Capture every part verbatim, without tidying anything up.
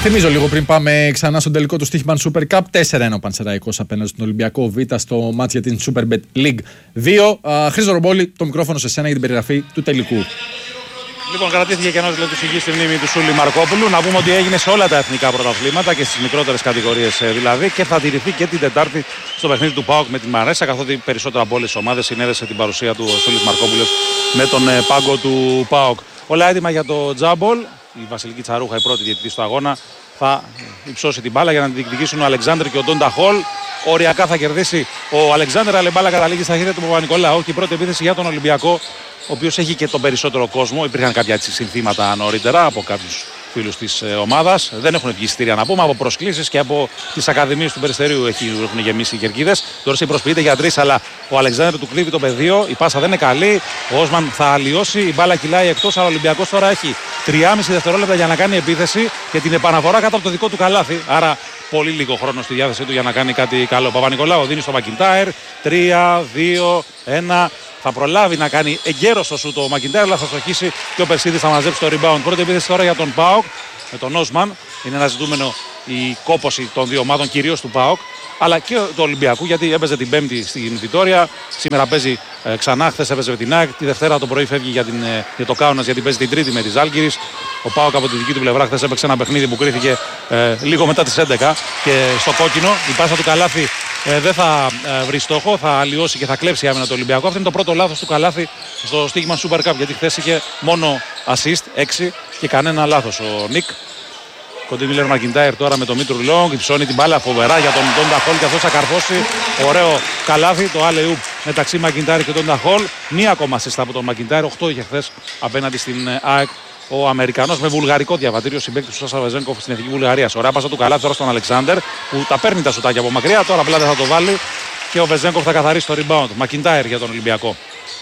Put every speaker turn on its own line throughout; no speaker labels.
Θυμίζω λίγο πριν πάμε ξανά στον τελικό του Stoichman Super Cup. τέσσερα ένα ο Πανσεραϊκός απέναντι στον Ολυμπιακό Β στο μάτς για την Superbet League δύο. Χρήστο Ρομπόλη, το μικρόφωνο σε σένα για την περιγραφή του τελικού.
Λοιπόν, κρατήθηκε και ενός λεπτού σιγή στη μνήμη του Σούλη Μαρκόπουλου. Να πούμε ότι έγινε σε όλα τα εθνικά πρωταθλήματα και στις μικρότερες κατηγορίες δηλαδή, και θα τηρηθεί και την Τετάρτη στο παιχνίδι του ΠΑΟΚ με την Μαρέσσα, καθότι περισσότερα από όλες τις ομάδες συνέδεσε την παρουσία του Σούλης Μαρκόπουλος με τον πάγκο του ΠΑΟΚ. Όλα έτοιμα για το τζάμπολ. Η Βασιλική Τσαρούχα, η πρώτη διαιτητής του αγώνα, θα υψώσει την μπάλα για να την διεκδικήσουν ο Αλεξάνδρ και ο Ντόντα Χολ. Οριακά θα κερδίσει ο Αλεξάνδρ, αλλά η μπάλα καταλήγει στα χέρια του Παπα-Νικολάου. Και η πρώτη επίθεση για τον Ολυμπιακό, ο οποίος έχει και τον περισσότερο κόσμο. Υπήρχαν κάποια συνθήματα νωρίτερα από κάποιους φίλους της ομάδας. Δεν έχουν βγει εισιτήρια να πούμε, από προσκλήσεις και από τις ακαδημίες του Περιστερίου έχουν γεμίσει οι κερκίδες. Τώρα προσποιείται για τρεις, αλλά ο Αλεξάνδρ του κρύβει το πεδίο. Η πάσα δεν είναι καλή. Ο Όσμαν θα αλλοιώσει. Η μπάλα κυλάει εκτός, αλλά ο Ολυμπιακός τώρα έχει τριάμισι δευτερόλεπτα για να κάνει επίθεση και την επαναφορά κάτω από το δικό του καλάθι. Άρα πολύ λίγο χρόνο στη διάθεσή του για να κάνει κάτι καλό. Παπα-Νικολάου δίνει στο Μακιντάιρ. τρία, δύο, ένα. Θα προλάβει να κάνει εγκαίρος το σούτ ο Μακιντάιρ, αλλά θα στοχίσει και ο Περσίδης θα μαζέψει το rebound. Πρώτη επίθεση τώρα για τον ΠΑΟΚ με τον Όσμαν. Είναι ένα ζητούμενο η κόπωση των δύο ομάδων, κυρίως του ΠΑΟΚ, αλλά και του Ολυμπιακού, γιατί έπαιζε την Πέμπτη στην Βιτόρια. Σήμερα παίζει ε, ξανά. Χθες έπαιζε με την ΑΕΚ. Τη Δευτέρα το πρωί φεύγει για, την, ε, για το Κάουνας, γιατί παίζει την Τρίτη με τη Ζάλγκιρις. Ο ΠΑΟΚ από τη δική του πλευρά χθες έπαιξε ένα παιχνίδι που κρίθηκε ε, λίγο μετά τις έντεκα και στο κόκκινο. Η πάσα του Καλάθι ε, δεν θα ε, βρει στόχο, θα αλλοιώσει και θα κλέψει άμυνα το Ολυμπιακό. Αυτό είναι το πρώτο λάθος του Καλάθι στο Stoichman Super Cup, γιατί χθες είχε μόνο assist έξι και κανένα λάθος ο Νικ. Κοντιμίλερ Μακιντάιρ τώρα με τον Μήτρου Λόγκ, υψώνει την μπάλα φοβερά για τον Ντόντα Χολ και αυτός θα καρφώσει. Ωραίο καλάθι, το alley-oop μεταξύ Μακιντάιρ και Ντόντα Χολ. Μία ακόμα assist από τον Μακιντάιρ, οκτώ είχε χθες απέναντι στην ΑΕΚ ο Αμερικανός με βουλγαρικό διαβατήριο, συμπαίκτης του Σάσα Βεζένκοφ στην Εθνική Βουλγαρία. Ωραία πάσα του καλάθι τώρα στον Αλεξάνδερ που τα παίρνει τα σουτάκια από μακριά, τώρα απλά δεν θα το βάλει και ο Βεζένκοφ θα καθαρίσει το rebound. Μακιντάιρ για τον Ολυμπιακό.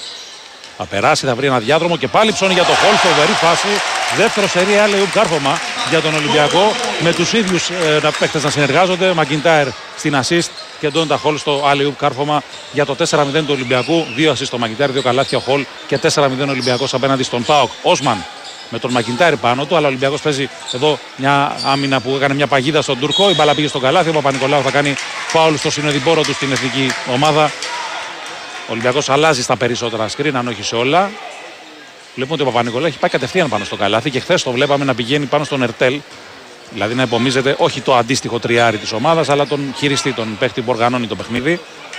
Θα περάσει, θα βρει ένα διάδρομο και πάλι ψώνει για το Χολ. Φοβερή φάση. Δεύτερο σερί alley-oop κάρφωμα για τον Ολυμπιακό. Με τους ίδιους ε, παίκτες να συνεργάζονται. Μακιντάιρ στην assist και Ντόντα Χολ στο alley-oop κάρφωμα για το τέσσερα μηδέν του Ολυμπιακού. Δύο assist στο Μακιντάιρ, δύο καλάθια ο Χολ και τέσσερα μηδέν Ολυμπιακός απέναντι στον ΠΑΟΚ. Όσμαν με τον Μακιντάιρ πάνω του, αλλά ο Ολυμπιακός παίζει εδώ μια άμυνα που έκανε μια παγίδα στον Τούρκο. Η μπάλα πήγε στον καλάθι. Ο Παπα-Νικολάου θα κάνει φάουλ στο συνοδοιπόρο του στην εθνική ομάδα. Ο Ολυμπιακός αλλάζει στα περισσότερα σκριν, αν όχι σε όλα. Βλέπουμε ότι ο Παπα-Νικολάου έχει πάει κατευθείαν πάνω στο καλάθι και χθες το βλέπαμε να πηγαίνει πάνω στον Ερτέλ. Δηλαδή να υπομίζεται όχι το αντίστοιχο τριάρι της ομάδας, αλλά τον χειριστή, τον παίχτη που οργανώνει το παιχνίδι.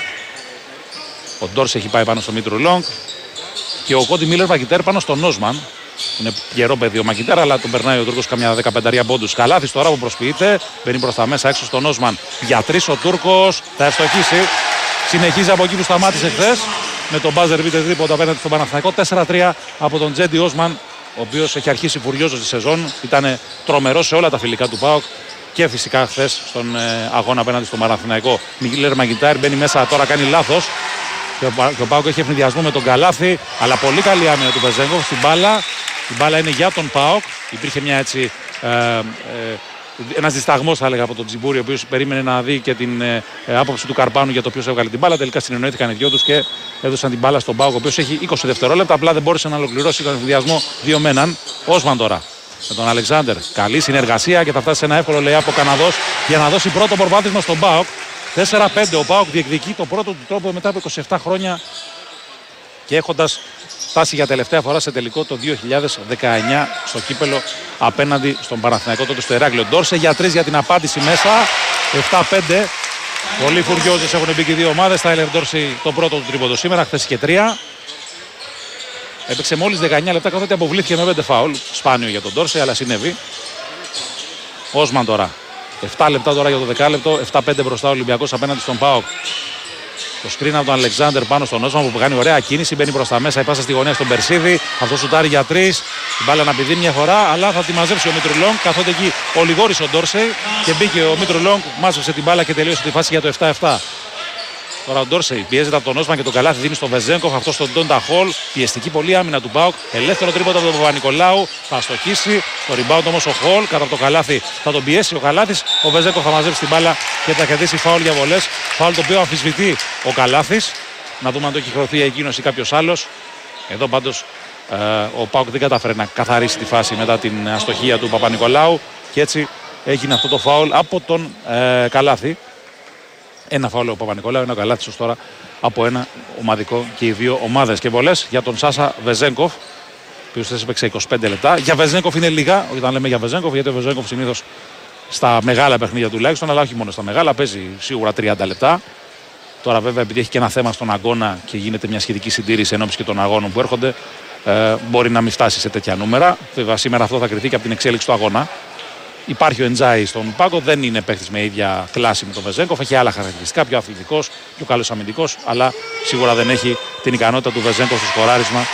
Ο Ντόρσε έχει πάει πάνω στο Μήτρου Λόγκ και ο Κοντιμίλερ Μακιντάιρ πάνω στον Όσμαν. Είναι γερό παιδί ο Μακιντάιρ, αλλά τον περνάει ο Τούρκος καμιά δεκαπέντε πόντους. Καλάθις τώρα που προσποιείται, μπαίνει προς τα μέσα έξω στον Όσμαν. Για τρεις ο Τούρκος θα ευστοχίσει. Συνεχίζει από εκεί που σταμάτησε χθες με τον μπάζερ βίτερ τρίποντα απέναντι στον Παναθηναϊκό. τέσσερα τρία από τον Τζέντι Όσμαν, ο οποίος έχει αρχίσει φουριόζος τη σεζόν. Ήταν τρομερός σε όλα τα φιλικά του ΠΑΟΚ και φυσικά χθες στον ε, αγώνα απέναντι στον Παναθηναϊκό. Μιγκλέρ Μακιντάιρ μπαίνει μέσα, τώρα κάνει λάθος. Και ο, και ο ΠΑΟΚ έχει ευνηδιασμό με τον Καλάθι, αλλά πολύ καλή άμυνα του Βεζένκοφ στην μπάλα. Η μπάλα είναι για τον ΠΑΟΚ. Υπήρχε μια έτσι. Ε, ε, Ένας δισταγμός θα έλεγα από τον Τζιμπούρη, ο οποίος περίμενε να δει και την ε, άποψη του Καρπάνου για το ποιος έβγαλε την μπάλα. Τελικά συνεννοήθηκαν οι δυο τους και έδωσαν την μπάλα στον ΠΑΟΚ, ο οποίος έχει είκοσι δευτερόλεπτα. Απλά δεν μπόρεσε να ολοκληρώσει τον ενδιασμό δύο με έναν. Όσμαν τώρα με τον Αλεξάνδερ. Καλή συνεργασία και θα φτάσει σε ένα εύκολο λέει από ο Καναδός για να δώσει πρώτο προβάδισμα στον ΠΑΟΚ. τέσσερα πέντε. Ο ΠΑΟΚ διεκδικεί το πρώτο του τρόπο μετά από είκοσι επτά χρόνια και έχοντας φτάσει για τελευταία φορά σε τελικό το δύο χιλιάδες δεκαεννιά στο κύπελο απέναντι στον Παναθηναϊκό, τότε στο Ηράκλειο. Ντόρσε για τρεις για την απάντηση μέσα. επτά πέντε. Πολλοί φουριόζες έχουν μπει και οι δύο ομάδες. Τάιλερ Ντόρσε το πρώτο του τρίποντο σήμερα, χθες και τρία. Έπαιξε μόλις δεκαεννιά λεπτά καθότι αποβλήθηκε με πέντε φάουλ. Σπάνιο για τον Ντόρσε, αλλά συνέβη. Όσμαν τώρα. επτά λεπτά τώρα για το δεκάλεπτο. επτά πέντε μπροστά ο Ολυμπιακός απέναντι στον ΠΑΟΚ. Το screen από τον Αλεξάνδερ πάνω στον Όσμαν που κάνει ωραία κίνηση. Μπαίνει προς τα μέσα, η πάσα στη γωνία στον Περσίδη. Αυτό σουτάρει για τρεις. Την μπάλα να πηδεί μια φορά, αλλά θα τη μαζέψει ο Μήτρου Λόγκ. Καθότι εκεί ολιγόρησε ο Ντόρσεϊ και μπήκε ο Μήτρου Λόγκ, μάζεψε την μπάλα και τελείωσε τη φάση για το επτά επτά. Τώρα ο Ντόρσεϊ πιέζεται από τον Όσμαν και τον Καλάθι δίνει στον Βεζένκοφ. Αυτό στον Ντόντα Χολ. Πιεστική πολύ άμυνα του ΠΑΟΚ. Ελεύθερο τρίποντα από τον Παπα-Νικολάου. Θα στοχίσει. Το rebound όμως ο Χολ κατά από το Καλάθι θα τον πιέσει ο Καλάθις. Ο Βεζένκοφ θα μαζέψει την μπάλα και θα κερδίσει φάουλ για βολές. Φάουλ το οποίο αμφισβητεί ο Καλάθις. Να δούμε αν το έχει χρωθεί εκείνος ή κάποιος άλλος. Εδώ πάντως ε, ο ΠΑΟΚ δεν κατάφερε να καθαρίσει τη φάση μετά την αστοχία του Παπα-Νικολάου. Και έτσι έγινε αυτό το φάουλ από τον ε, Καλάθη. Ένα φάουλ ο Παπα-Νικολάου, ένα ο Καλάθης ως τώρα από ένα ομαδικό και οι δύο ομάδες. Και βολές για τον Σάσα Βεζένκοφ, ο οποίος έπαιξε είκοσι πέντε λεπτά. Για Βεζένκοφ είναι λίγα, όταν λέμε για Βεζένκοφ, γιατί ο Βεζένκοφ συνήθως στα μεγάλα παιχνίδια τουλάχιστον, αλλά όχι μόνο στα μεγάλα, παίζει σίγουρα τριάντα λεπτά. Τώρα, βέβαια, επειδή έχει και ένα θέμα στον αγώνα και γίνεται μια σχετική συντήρηση ενόψει και των αγώνων που έρχονται, ε, μπορεί να μην φτάσει σε τέτοια νούμερα. Βέβαια, σήμερα αυτό θα κριθεί και από την εξέλιξη του αγώνα. Υπάρχει ο Εντζάι στον πάγκο, δεν είναι παίχτης με ίδια κλάση με τον Βεζένκοφ. Έχει άλλα χαρακτηριστικά, πιο αθλητικός, πιο καλός αμυντικός, αλλά σίγουρα δεν έχει την ικανότητα του Βεζένκοφ στο σκοράρισμα.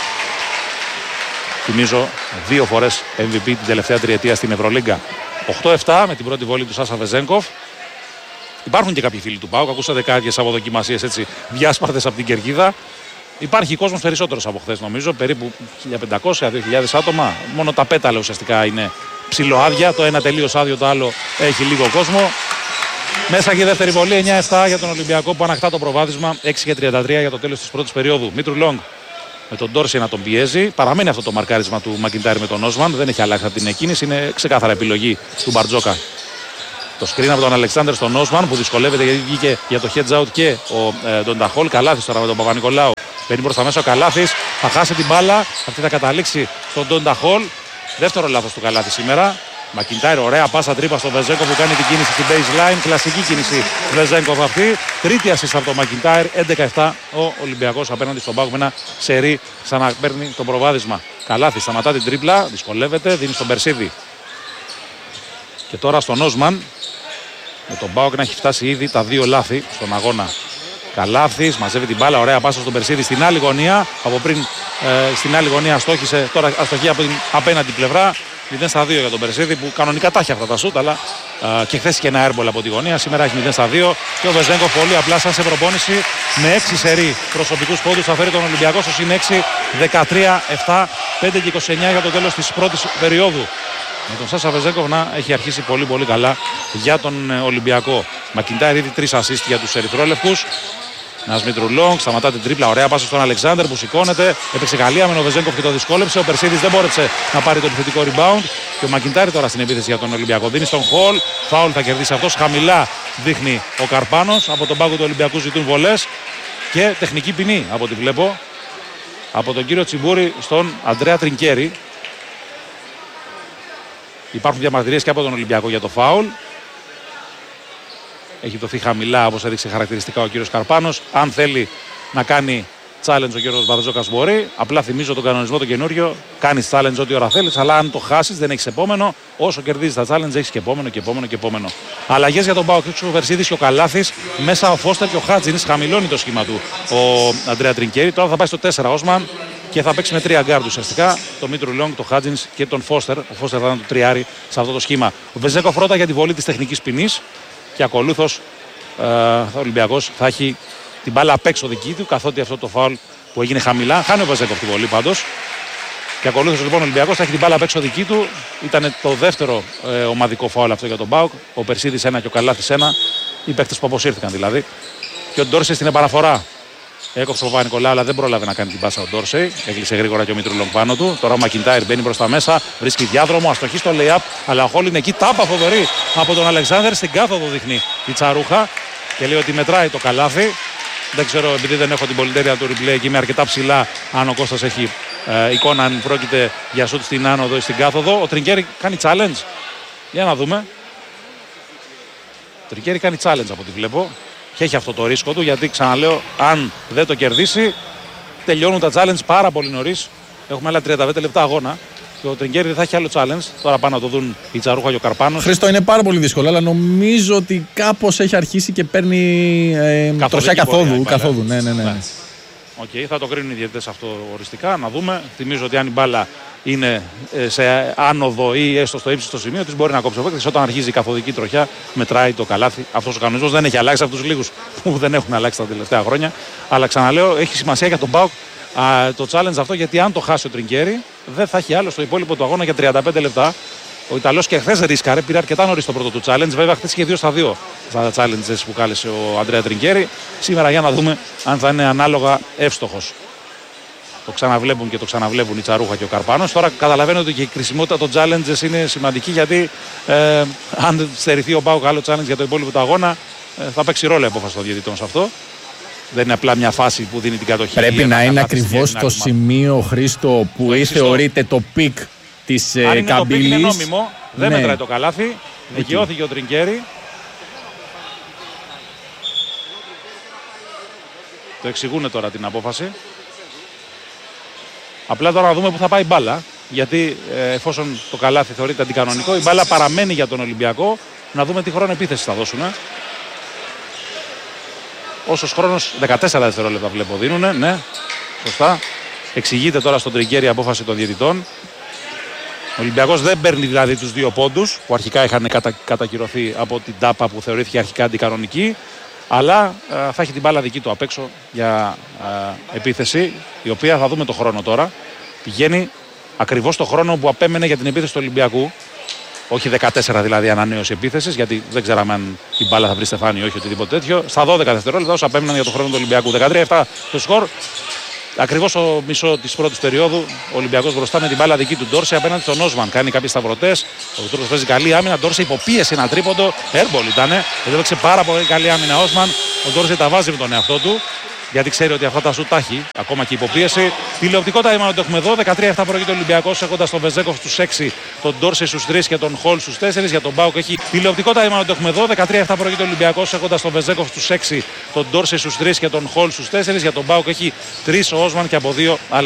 Θυμίζω δύο φορές εμ βι πι την τελευταία τριετία στην Ευρωλίγκα. οκτώ επτά με την πρώτη βόλη του Σάσα Βεζένκοφ. Υπάρχουν και κάποιοι φίλοι του ΠΑΟΚ. Ακούσατε κάποιες αποδοκιμασίες έτσι διάσπαρτες από την κερκίδα. Υπάρχει κόσμος περισσότερος από χθες, νομίζω, περίπου χίλια πεντακόσια με δύο χιλιάδες άτομα. Μόνο τα πέταλα ουσιαστικά είναι ψιλοάδια. Το ένα τελείως άδειο, το άλλο έχει λίγο κόσμο. Μέσα και η δεύτερη βολή, εννιά επτά για τον Ολυμπιακό που ανακτά το προβάδισμα. έξι και τριάντα τρία για το τέλος της πρώτης περίοδου. Μήτρου Λόγκ με τον Ντόρση να τον πιέζει. Παραμένει αυτό το μαρκάρισμα του Μακιντάρη με τον Όσμαν. Δεν έχει αλλάξει από την εκκίνηση. Είναι ξεκάθαρα επιλογή του Μπαρτζόκα. Το screen από τον Αλεξάνδρ στον Όσμαν που δυσκολεύεται γιατί βγήκε για το heads out και ο ε, Ντονταχόλ. Καλάθης τώρα με τον Παπα-Νικολάου. Μπαίνει προς τα μέσα ο Καλάθης. Θα χάσει την μπάλα. Αυτή θα καταλήξει στον Ντονταχόλ. Δεύτερο λάθος του Καλάθη σήμερα. Μακιντάρη, ωραία πάσα τρύπα στο Βεζένκοφ που κάνει την κίνηση στην baseline. Κλασική κίνηση Βεζένκοφ αυτή. Τρίτη assist από τον Μακιντάρη. έντεκα επτά ο Ολυμπιακός απέναντι στον ΠΑΟΚ με ένα σερί σαν να παίρνει το προβάδισμα. Καλάθη σταματά την τρίπλα. Δυσκολεύεται. Δίνει στον Περσίδη. Και τώρα στον Όσμαν. Με τον ΠΑΟΚ να έχει φτάσει ήδη τα δύο λάθη στον αγώνα. Καλάθης, μαζεύει την μπάλα, ωραία πάσα στον Περσίδη στην άλλη γωνία. Από πριν ε, στην άλλη γωνία αστόχησε, τώρα αστοχεί από την απέναντι πλευρά. μηδέν στα δύο για τον Περσίδη που κανονικά τα έχει αυτά τα σούτ, αλλά ε, και χθες και ένα έρμπολ από τη γωνία. Σήμερα έχει μηδέν στα δύο. Και ο Βεζένκοφ πολύ απλά σαν σε προπόνηση με έξι σερί προσωπικούς πόντους θα φέρει τον Ολυμπιακό στο συν έξι, δεκατρία επτά, πέντε και είκοσι εννιά για το τέλος της πρώτης περίοδου. Με τον Σάσα Βεζένκοφ να έχει αρχίσει πολύ πολύ καλά για τον Ολυμπιακό. Μακιντάρη ήδη τρεις assist για τους ερυθρόλευκους. Ένας Μήτρου Λόγκ, σταματά την τρίπλα. Ωραία πάσα στον Αλεξάνδρ που σηκώνεται. Έπαιξε καλή άμυνα ο Βεζένκοφ και το δυσκόλεψε. Ο Περσίδης δεν μπόρεσε να πάρει το επιθετικό rebound. Και ο Μακιντάρη τώρα στην επίθεση για τον Ολυμπιακό. Δίνει στον Χολ. Φάουλ θα κερδίσει αυτός. Χαμηλά δείχνει ο Καρπάνος. Από τον πάγκο του Ολυμπιακού ζητούν βολές. Και τεχνική ποινή από ό,τι βλέπω. Από τον κύριο Τσιμπούρη στον Αντρέα Τρινκέρι. Υπάρχουν διαμαρτυρίες και από τον Ολυμπιακό για το φάουλ. Έχει δοθεί χαμηλά, όπως έδειξε χαρακτηριστικά ο κύριος Καρπάνος. Αν θέλει να κάνει challenge ο κύριος Μπαρτζόκας μπορεί. Απλά θυμίζω τον κανονισμό το καινούριο. Κάνεις challenge ό,τι ώρα θέλεις, αλλά αν το χάσεις δεν έχεις επόμενο. Όσο κερδίζεις τα challenge έχεις και επόμενο και επόμενο και επόμενο. Αλλαγές για τον ΠΑΟΚ. Ο Βερσίδης και ο Καλάθης. Μέσα ο Φώστερ και ο Χάτζινς. Χαμηλώνει το σχήμα του ο Αντρέα Τρινκέρι. Τώρα θα πάει στο τέσσερα Όσμαν και θα παίξει με τρία γκάρντ ουσιαστικά. Το Μήτρου Λόγκ, το Χάτζινς και τον Φώστερ. Ο Φώστερ θα είναι το τριάρι σε αυτό το σχήμα. Ο Βεζένκοφ πρώτα για τη βολή της τεχνικής ποινής. Και ακολούθως ε, ο Ολυμπιακός θα έχει την μπάλα απ' έξω δική του, καθότι αυτό το φάουλ που έγινε χαμηλά. Χάνει ο Βεζένκοφ τη βολή πάντως. Και ακολούθως λοιπόν ο Ολυμπιακός θα έχει την μπάλα απ' έξω δική του. Ήταν το δεύτερο ε, ομαδικό φάουλ αυτό για τον ΠΑΟΚ. Ο Περσίδης ένα και ο Καλάθης ένα. Οι παίκτες που αποσύρθηκαν δηλαδή. Και ο Ντόρσεϊ στην επαναφορά. Έκοψε ο Παπα-Νικολάου, αλλά δεν πρόλαβε να κάνει την πάσα ο Ντόρσεϊ. Έκλεισε γρήγορα και ο Μήτρου Λόγκ πάνω του. Τώρα ο Μακιντάρη μπαίνει προς τα μέσα, βρίσκει διάδρομο, αστοχή στο lay-up. Αλλά ο Χόλ είναι εκεί. Τάπα φοβερή από τον Αλεξάνδρ. Στην κάθοδο δείχνει η Τσαρούχα και λέει ότι μετράει το καλάθι. Δεν ξέρω, επειδή δεν έχω την πολυτέλεια του replay και είμαι αρκετά ψηλά, αν ο Κώστας έχει ε, εικόνα, αν πρόκειται για σουτ στην άνοδο ή στην κάθοδο. Ο Τρινκέρι κάνει challenge. Για να δούμε. Ο Τρινκέρι κάνει challenge από ό,τι βλέπω. Και έχει αυτό το ρίσκο του, γιατί ξαναλέω, αν δεν το κερδίσει, τελειώνουν τα challenge πάρα πολύ νωρίς. Έχουμε άλλα τριάντα πέντε λεπτά αγώνα. Και ο Τρινκέρι δεν θα έχει άλλο challenge. Τώρα πάνε να το δουν η Τσαρούχα και ο Καρπάνος.
Χρήστο, είναι πάρα πολύ δύσκολο, αλλά νομίζω ότι κάπως έχει αρχίσει και παίρνει ε, τροσιά καθόδου. καθόδου. Ναι, ναι, ναι. ναι.
Okay, θα το κρίνουν οι διαιτητές αυτό οριστικά. Να δούμε. Θυμίζω ότι αν η μπάλα είναι σε άνοδο ή έστω στο ύψιστο σημείο της, μπορεί να κόψει ο παίκτης. Όταν αρχίζει η καθοδική τροχιά, μετράει το καλάθι. Αυτός ο κανονισμός δεν έχει αλλάξει από τους λίγους που δεν έχουν αλλάξει τα τελευταία χρόνια. Αλλά ξαναλέω, έχει σημασία για τον ΠΑΟΚ το challenge αυτό, γιατί αν το χάσει ο Τρινκέρι, δεν θα έχει άλλο στο υπόλοιπο του αγώνα για τριάντα πέντε λεπτά. Ο Ιταλός και χθες ρίσκαρε, πήρε αρκετά νωρίς το πρώτο του challenge. Βέβαια, χθες είχε δύο στα δύο στα challenges που κάλεσε ο Αντρέα Τρινκέρι. Σήμερα για να δούμε αν θα είναι ανάλογα εύστοχος. Το ξαναβλέπουν και το ξαναβλέπουν η Τσαρούχα και ο Καρπάνος. Τώρα καταλαβαίνω ότι και η κρισιμότητα των challenges είναι σημαντική, γιατί ε, αν στερηθεί ο ΠΑΟΚ άλλο challenge για το υπόλοιπο του αγώνα, ε, θα παίξει ρόλο η απόφαση των διαιτητών σε αυτό. Δεν είναι απλά μια φάση που δίνει την κατοχή.
Πρέπει να είναι ακριβώς το σημείο, Χρήστο, που ή θεωρείται το πικ της καμπύλης.
Αν είναι το πικ, είναι νόμιμο. Δεν
ναι.
μετράει το καλάθι. Δικαιώθηκε ο Τρινκέρι. Το εξηγούν τώρα την απόφαση. Απλά τώρα να δούμε πού θα πάει η μπάλα. Γιατί ε, εφόσον το καλάθι θεωρείται αντικανονικό, η μπάλα παραμένει για τον Ολυμπιακό. Να δούμε τι χρόνο επίθεση θα δώσουν. Όσος χρόνος, δεκατέσσερα δευτερόλεπτα βλέπω δίνουνε. Ναι, σωστά. Εξηγείται τώρα στον Τρινκέρι η απόφαση των διαιτητών. Ο Ολυμπιακός δεν παίρνει δηλαδή τους δύο πόντους που αρχικά είχαν κατα... κατακυρωθεί από την τάπα που θεωρήθηκε αρχικά αντικανονική. Αλλά ε, θα έχει την μπάλα δική του απ' έξω για ε, επίθεση, η οποία θα δούμε το χρόνο τώρα. Πηγαίνει ακριβώς το χρόνο που απέμενε για την επίθεση του Ολυμπιακού. Όχι δεκατέσσερα δηλαδή ανανέωση επίθεσης, γιατί δεν ξέραμε αν η μπάλα θα βρει στεφάνι ή όχι, οτιδήποτε τέτοιο. Στα δώδεκα δευτερόλεπτα όσα απέμεναν για το χρόνο του Ολυμπιακού. δεκατρία επτά το σκορ. Ακριβώς το μισό της πρώτης περίοδου ο Ολυμπιακός μπροστά με την μπάλα δική του. Ντόρσε απέναντι στον Όσμαν. Κάνει κάποιες σταυρωτές. Ο Τούρκος παίζει καλή άμυνα. Ντόρσε υποπίεση ένα τρίποντο. Airball ήτανε. Έδειξε πάρα πολύ καλή άμυνα ο Όσμαν. Ο Ντόρσε τα βάζει με τον εαυτό του. Γιατί ξέρει ότι αυτά τα σου τα έχει. Ακόμα και υποπίεση. Τηλεοπτικό τάιμα να το έχουμε εδώ. δεκατρία επτά προηγείται ο Ολυμπιακός, έχοντας τον Βεζέκοφ στους έξι, τον Ντόρσε στους τρία και τον Χολ στους τέσσερα. Για τον ΠΑΟΚ έχει τηλεοπτικό τάιμα να το έχουμε εδώ. δεκατρία επτά προηγείται ο Ολυμπιακός, έχοντας τον Βεζέκοφ στους έξι, τον Ντόρσε στους τρία και τον Χολ στους τέσσερα. Για τον ΠΑΟΚ έχει τρία ο Όσμαν και από δύο